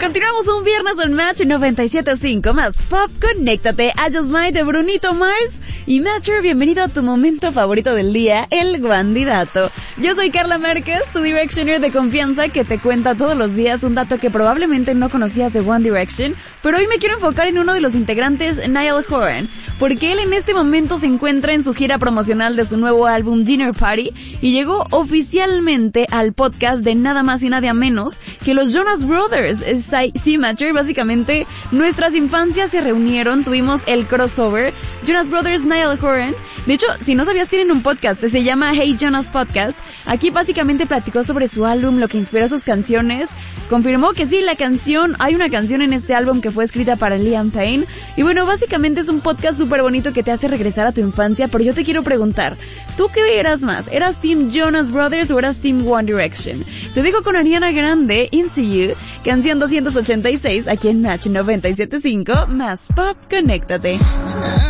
Continuamos un viernes en Match 97.5 más Pop. Conéctate a Just Might de Brunito Mars. Y Matcher, bienvenido a tu momento favorito del día, el Guandidato. Yo soy Carla Márquez, tu Directioner de confianza que te cuenta todos los días un dato que probablemente no conocías de One Direction, pero hoy me quiero enfocar en uno de los integrantes, Niall Horan, porque él en este momento se encuentra en su gira promocional de su nuevo álbum Dinner Party y llegó oficialmente al podcast de nada más y nada menos que los Jonas Brothers. Sí, Matcher, básicamente nuestras infancias se reunieron, tuvimos el crossover, Jonas Brothers, Niall Horan. De hecho, si no sabías, tienen un podcast que se llama Hey Jonas Podcast. Aquí básicamente platicó sobre su álbum, lo que inspiró sus canciones. Confirmó que sí, hay una canción en este álbum que fue escrita para Liam Payne. Y bueno, básicamente es un podcast súper bonito que te hace regresar a tu infancia. Pero yo te quiero preguntar, ¿tú qué eras más? ¿Eras Team Jonas Brothers o eras Team One Direction? Te dejo con Ariana Grande, Into You, canción 286, aquí en Match 97.5, más Pop. Conéctate.